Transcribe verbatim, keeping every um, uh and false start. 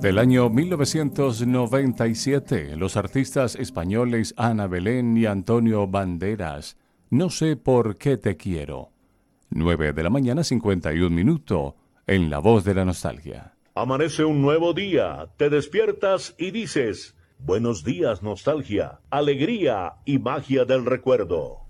Del año mil novecientos noventa y siete, los artistas españoles Ana Belén y Antonio Banderas, No sé por qué te quiero. nueve de la mañana, cincuenta y un minutos, en La Voz de la Nostalgia. Amanece un nuevo día, te despiertas y dices, buenos días nostalgia, alegría y magia del recuerdo.